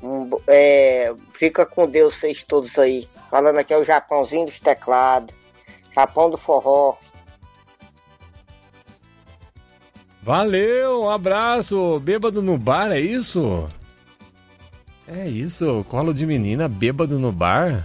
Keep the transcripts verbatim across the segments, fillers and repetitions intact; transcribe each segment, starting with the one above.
Um, é, fica com Deus, vocês todos aí. Falando aqui é o Japãozinho dos teclados. Japão do forró. Valeu, um abraço. Bêbado no bar, é isso? É isso, colo de menina, bêbado no bar?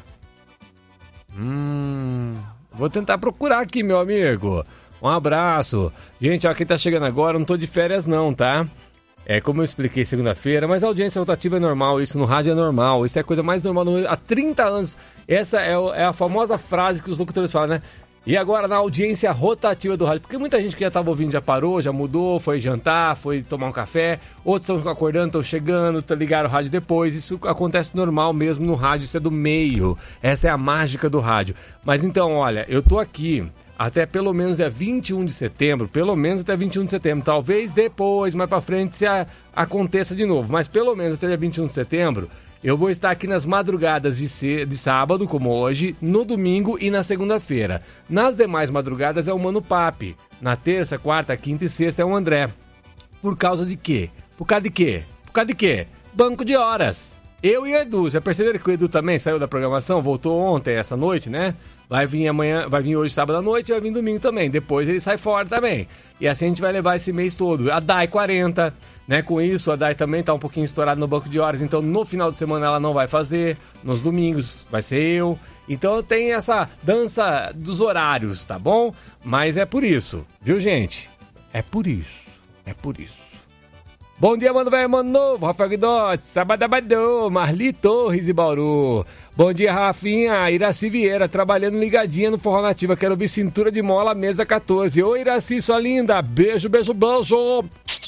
Hum... Vou tentar procurar aqui, meu amigo. Um abraço. Gente, ó, quem tá chegando agora, não tô de férias não, tá? É como eu expliquei segunda-feira, mas a audiência rotativa é normal, isso no rádio é normal, isso é a coisa mais normal no... há trinta anos. Essa é, o, é a famosa frase que os locutores falam, né? E agora na audiência rotativa do rádio, porque muita gente que já estava ouvindo já parou, já mudou, foi jantar, foi tomar um café, outros estão acordando, estão chegando, ligaram o rádio depois, isso acontece normal mesmo no rádio, isso é do meio, essa é a mágica do rádio. Mas então, olha, eu tô aqui até pelo menos é vinte e um de setembro, pelo menos até vinte e um de setembro, talvez depois, mais pra frente, se a, aconteça de novo, mas pelo menos até dia vinte e um de setembro, eu vou estar aqui nas madrugadas de, se, de sábado, como hoje, no domingo e na segunda-feira. Nas demais madrugadas é o Mano Papi. Na terça, quarta, quinta e sexta é o André. Por causa de quê? Por causa de quê? Por causa de quê? Banco de horas. Eu e o Edu. Já perceberam que o Edu também saiu da programação? Voltou ontem, essa noite, né? Vai vir amanhã, vai vir hoje sábado à noite e vai vir domingo também. Depois ele sai fora também. E assim a gente vai levar esse mês todo. A Dai quarenta, né? Com isso, a Dai também tá um pouquinho estourada no banco de horas. Então no final de semana ela não vai fazer. Nos domingos vai ser eu. Então tem essa dança dos horários, tá bom? Mas é por isso, viu, gente? É por isso. É por isso. Bom dia, mano velho, mano novo, Rafael Guidotti, Sabadabadô, Marli Torres e Bauru. Bom dia, Rafinha, Iraci Vieira, trabalhando ligadinha no Forró Nativa, quero ouvir Cintura de Mola, mesa catorze. Oi, Iraci, sua linda, beijo, beijo, beijo.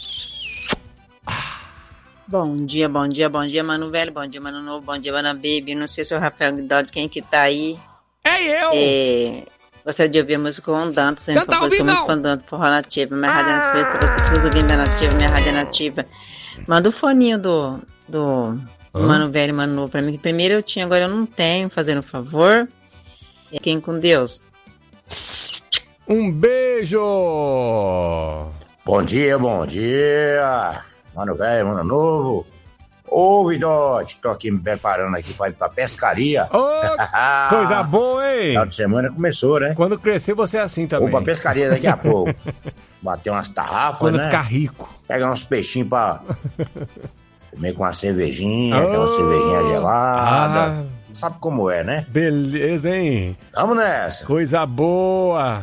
Bom dia, bom dia, bom dia, mano velho, bom dia, mano novo, bom dia, mano baby, não sei se é o Rafael Guidotti, quem que tá aí? É eu! É... Gostaria de ouvir a música Andando, sempre tá ouvindo, sou música Andando, Forró Nativa, minha rádio é nativa, pra você que nos ouvindo da Nativa, minha rádio é nativa. Manda o foninho do, do ah. Mano Velho, Mano Novo pra mim, que primeiro eu tinha, agora eu não tenho, fazendo um favor. E fiquem com Deus. Um beijo! Bom dia, bom dia, Mano Velho, Mano Novo. Ô, Vidote, tô aqui me preparando aqui pra ir pra pescaria. Oh, coisa boa, hein? Final de semana começou, né? Quando crescer, você é assim também. Vou pra pescaria daqui a pouco. Bater umas tarrafas, Quando né? ficar rico. Pegar uns peixinhos pra comer com uma cervejinha, oh, aquela cervejinha gelada. Ah, sabe como é, né? Beleza, hein? Vamos nessa. Coisa boa.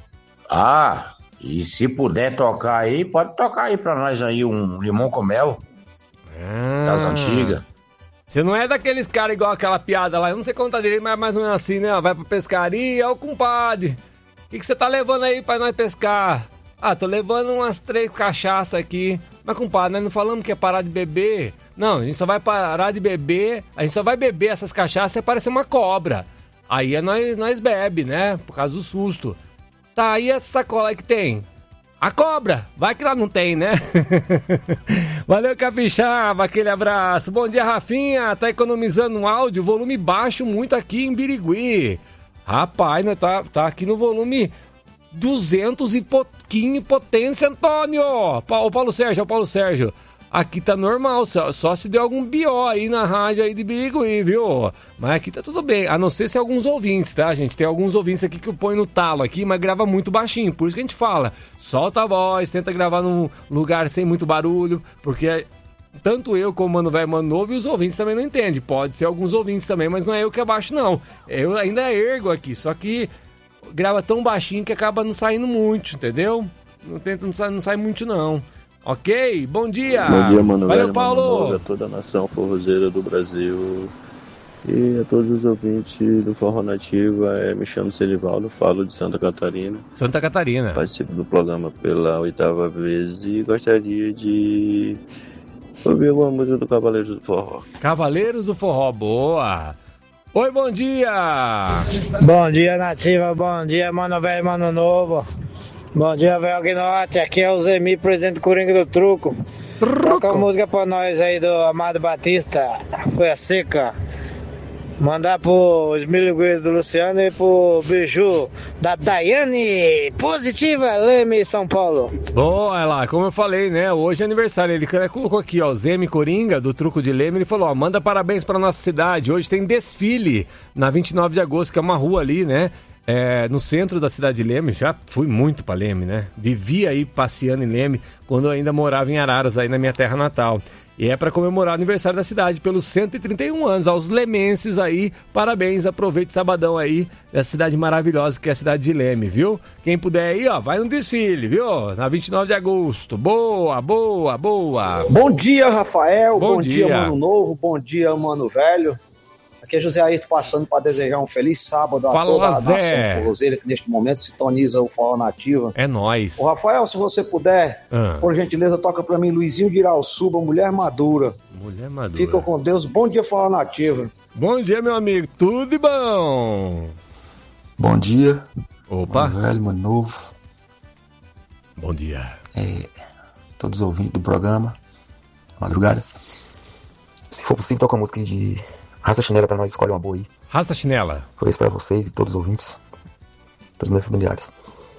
Ah, e se puder tocar aí, pode tocar aí pra nós aí um limão com mel. Ah, das antigas. Você não é daqueles caras igual aquela piada lá, eu não sei contar direito, mas mais ou menos assim, né? Vai pra pescaria, ô compadre, o que, que você tá levando aí pra nós pescar? Ah, tô levando umas três cachaças aqui. Mas compadre, nós não falamos que é parar de beber? Não, a gente só vai parar de beber, a gente só vai beber essas cachaças e parecer uma cobra. Aí é nós, nós bebe, né? Por causa do susto. Tá, e essa sacola aí que tem? A cobra, vai que lá não tem, né? Valeu, Capixaba, aquele abraço. Bom dia, Rafinha, tá economizando um áudio, volume baixo muito aqui em Birigui. Rapaz, nós tá, tá aqui no volume duzentos e pouquinho potência, Antônio. O Paulo Sérgio, o Paulo Sérgio. Aqui tá normal, só, só se deu algum B O aí na rádio aí de Birigui, viu? Mas aqui tá tudo bem, a não ser se é alguns ouvintes, tá, gente? Tem alguns ouvintes aqui que eu ponho no talo aqui, mas grava muito baixinho, por isso que a gente fala, solta a voz, tenta gravar num lugar sem muito barulho, porque tanto eu como o Mano Velho, Mano Novo e os ouvintes também não entendem. Pode ser alguns ouvintes também, mas não é eu que abaixo, não. Eu ainda ergo aqui, só que grava tão baixinho que acaba não saindo muito, entendeu? Não, tenta, não, sai, não sai muito, não. Ok, bom dia. Bom dia, Mano Valeu, Velho, Paulo. Mano Novo, a toda a nação forrozeira do Brasil e a todos os ouvintes do Forró Nativa. É, me chamo Celivaldo, falo de Santa Catarina. Santa Catarina. Participo do programa pela oitava vez e gostaria de ouvir alguma música do Cavaleiros do Forró. Cavaleiros do Forró, boa. Oi, bom dia. Bom dia, Nativa, bom dia, Mano Velho, Mano Novo. Bom dia, velho Guinote, aqui é o Zemi, presidente do Coringa do Truco. Truco. Toca uma música pra nós aí do Amado Batista, Foi a Seca. Mandar pro Esmílio Guedes do Luciano e pro beijo da Daiane, positiva, Leme, São Paulo. Boa, lá, como eu falei, né? Hoje é aniversário. Ele colocou aqui, ó, o Zeme Coringa, do Truco de Leme. Ele falou, ó, manda parabéns pra nossa cidade. Hoje tem desfile na vinte e nove de agosto, que é uma rua ali, né? É, no centro da cidade de Leme. Já fui muito pra Leme, né? Vivia aí passeando em Leme quando eu ainda morava em Araras, aí na minha terra natal. E é para comemorar o aniversário da cidade pelos cento e trinta e um anos. Aos lemenses aí, parabéns, aproveite sabadão aí, essa cidade maravilhosa que é a cidade de Leme, viu? Quem puder aí, ó, vai no desfile, viu? Na vinte e nove de agosto. Boa, boa, boa. Bom dia, Rafael. Bom, bom dia. dia, Mano Novo. Bom dia, Mano Velho. Aqui é José Ayrton passando para desejar um feliz sábado a Fala, toda a Zé. nação forrozeira que neste momento sintoniza o Forró Nativa. É nóis. Ô, Rafael, se você puder, Ah. por gentileza, toca para mim Luizinho de Irauçuba, Mulher Madura. Mulher madura. Fica com Deus. Bom dia, Forró Nativa. Bom dia, meu amigo. Tudo de bom. Bom dia. Opa. Mano velho, mano novo. Bom dia. É, todos os ouvintes do programa. Madrugada. Se for possível, toca a música de Raça Chinela pra nós, escolhe uma boa aí. Raça Chinela. Por isso pra vocês e todos os ouvintes. Para os meus familiares.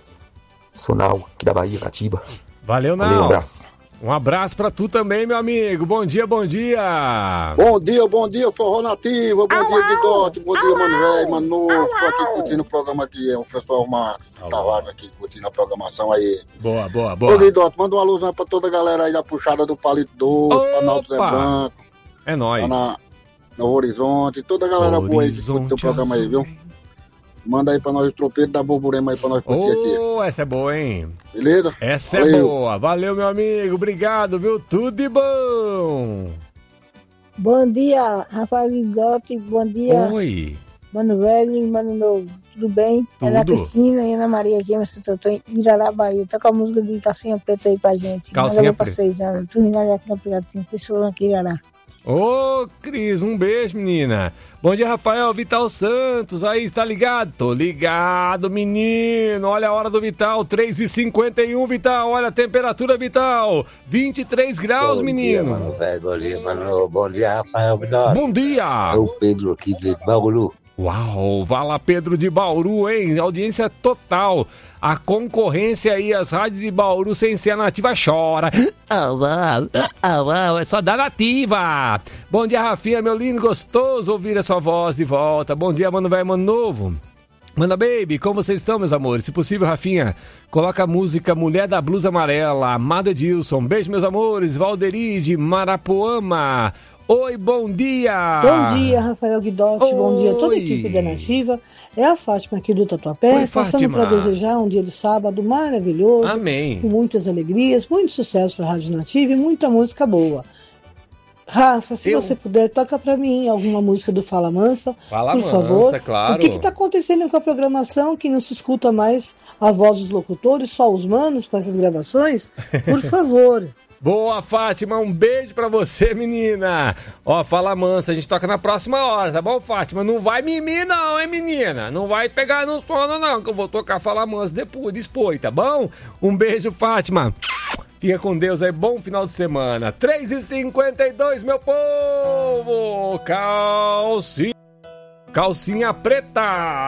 Sonal, aqui da Bahia, Catiba. Valeu, Nau. Valeu, um abraço. Um abraço pra tu também, meu amigo. Bom dia, bom dia. Bom dia, bom dia, Forró Nativa. Bom dia, Guidote. Bom dia, Mano Velho, Mano Novo. Tô aqui curtindo o programa aqui. É o professor Marcos Tavares aqui curtindo a programação aí. Boa, boa, Ô, boa. Guidote, manda uma alusão pra toda a galera aí da puxada do Palito Doce, pra Naldo Zé Branco. É nóis. Tá na, no Horizonte. Toda a galera boa aí que curte o programa aí, viu? Manda aí pra nós o tropeiro da Borborema aí pra nós curtir aqui. Ô, essa é boa, hein? Beleza? Essa é Valeu. boa. Valeu, meu amigo. Obrigado, viu? Tudo de bom. Bom dia, Rafael Guidotti. Bom dia, Oi. Mano Velho e Mano Novo. Tudo bem? Tudo. Ana Cristina e Ana Maria Gêmeas, eu tô em Irará, Bahia. Toca a música de Calcinha Preta aí pra gente. Calcinha pra Preta. seis anos. Terminar aqui na Piratinha, pessoal aqui em Irará. Ô, Cris, um beijo, menina. Bom dia, Rafael. Vital Santos, aí, está ligado? Tô ligado, menino. Olha a hora do Vital, três e cinquenta e um, Vital. Olha a temperatura, Vital, vinte e três graus, Bom menino. dia, mano, velho. Bom dia, mano. Bom dia, Rafael Guidotti. Bom dia. É o Pedro aqui de Bauru. Uau, vai lá, Pedro de Bauru, hein? Audiência total. A concorrência aí, as rádios de Bauru sem ser a nativa chora. Ah, uau, ah, uau, é só da nativa. Bom dia, Rafinha, meu lindo, gostoso ouvir a sua voz de volta. Bom dia, Mano Velho, Mano Novo. Manda, baby, como vocês estão, meus amores? Se possível, Rafinha, coloca a música Mulher da Blusa Amarela, Amado Edilson. Beijo, meus amores. Valderi de Marapoama. Oi, bom dia! Bom dia, Rafael Guidotti, bom dia a toda a equipe da Nativa. É a Fátima aqui do Tatuapé, Oi, passando Fátima. para desejar um dia de sábado maravilhoso. Amém. Com muitas alegrias, muito sucesso para a Rádio Nativa e muita música boa. Rafa, se Eu? você puder, toca para mim alguma música do Fala Mansa, Fala por Mansa, favor. claro. O que está acontecendo com a programação que não se escuta mais a voz dos locutores, só os manos com essas gravações? Por favor. Boa, Fátima, um beijo pra você, menina. Ó, Fala Mansa, a gente toca na próxima hora, tá bom, Fátima? Não vai mimir não, hein, menina? Não vai pegar no sono não, que eu vou tocar Fala Mansa depois, depois, tá bom? Um beijo, Fátima. Fica com Deus aí, bom final de semana. três e cinquenta e dois, meu povo. Calcinha, calcinha preta.